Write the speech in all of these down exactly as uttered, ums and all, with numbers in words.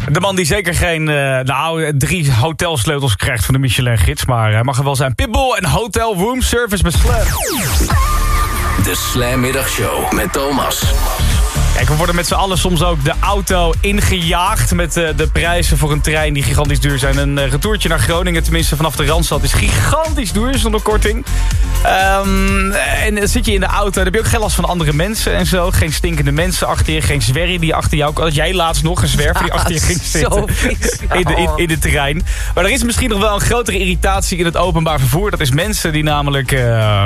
De man die zeker geen, uh, nou, drie hotelsleutels krijgt van de Michelin-gids. Maar hij mag er wel zijn. Pitbull en Hotel Room Service met Slam. De Slam Middagshow met Thomas. Kijk, we worden met z'n allen soms ook de auto ingejaagd met uh, de prijzen voor een trein die gigantisch duur zijn. Een uh, retourtje naar Groningen, tenminste vanaf de Randstad, is gigantisch duur zonder korting. Um, en dan zit je in de auto, dan heb je ook geen last van andere mensen en zo. Geen stinkende mensen achter je, geen zwerrie die achter jou... Dat jij laatst nog een zwerver die achter je ging zitten in de, in, in de trein. Maar er is misschien nog wel een grotere irritatie in het openbaar vervoer. Dat is mensen die namelijk uh,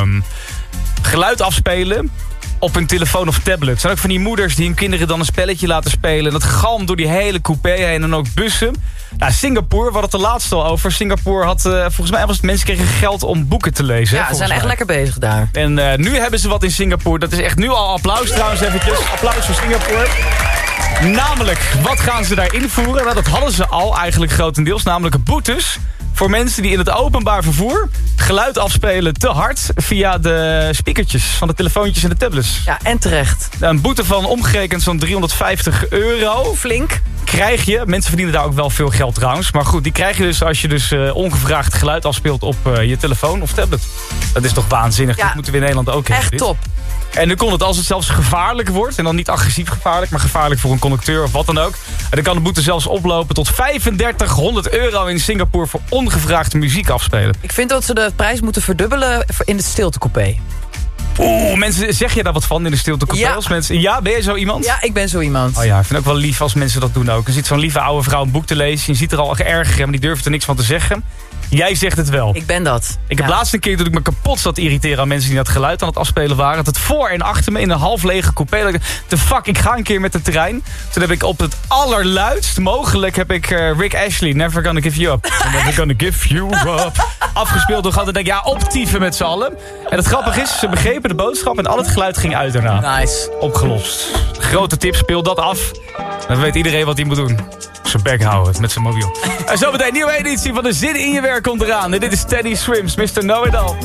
geluid afspelen op hun telefoon of tablet. Er zijn ook van die moeders die hun kinderen dan een spelletje laten spelen. En dat galmt door die hele coupé heen en ook bussen. Nou, Singapore, we hadden het er laatst al over. Singapore had, uh, volgens mij was het mensen kregen geld om boeken te lezen. Ja, ze zijn mij. echt lekker bezig daar. En uh, nu hebben ze wat in Singapore. Dat is echt nu al applaus trouwens eventjes. Applaus voor Singapore. Namelijk, wat gaan ze daar invoeren? Nou, dat hadden ze al eigenlijk grotendeels. Namelijk boetes voor mensen die in het openbaar vervoer geluid afspelen te hard via de speakertjes van de telefoontjes en de tablets. Ja, en terecht. Een boete van omgerekend zo'n driehonderdvijftig euro. Flink. Krijg je, mensen verdienen daar ook wel veel geld trouwens. Maar goed, die krijg je dus als je dus uh, ongevraagd geluid afspeelt op uh, je telefoon of tablet. Dat is toch waanzinnig. Ja, dat moeten we in Nederland ook hebben. Echt dit. top. En nu kon het als het zelfs gevaarlijk wordt. En dan niet agressief gevaarlijk, maar gevaarlijk voor een conducteur of wat dan ook. En dan kan de boete zelfs oplopen tot vijfendertighonderd euro in Singapore voor ongevraagde muziek afspelen. Ik vind dat ze de prijs moeten verdubbelen in de stiltecoupé. Oeh, mensen, zeg je daar wat van in de stiltecoupé? Ja. Als mensen, ja, ben je zo iemand? Ja, ik ben zo iemand. Oh ja, ik vind het ook wel lief als mensen dat doen ook. Er zit zo'n lieve oude vrouw een boek te lezen. Je ziet er al erger, maar die durft er niks van te zeggen. Jij zegt het wel. Ik ben dat. Ik heb ja. laatst een keer dat ik me kapot zat te irriteren aan mensen die dat geluid aan het afspelen waren. Dat het voor en achter me in een half lege coupé. De fuck, ik ga een keer met de trein. Toen heb ik op het allerluidst mogelijk heb ik uh, Rick Ashley, Never Gonna Give You Up. Never Gonna Give You Up. Afgespeeld door gaten. Denk ik, ja, optieven met z'n allen. En het grappige is, ze begrepen de boodschap en al het geluid ging uit daarna. Nice. Opgelost. Grote tip, speel dat af. Dan weet iedereen wat hij moet doen. Zijn bek houden met zijn mobiel. En zometeen een nieuwe editie van de Zin in je werk komt eraan. En dit is Teddy Swims, mister Know It All.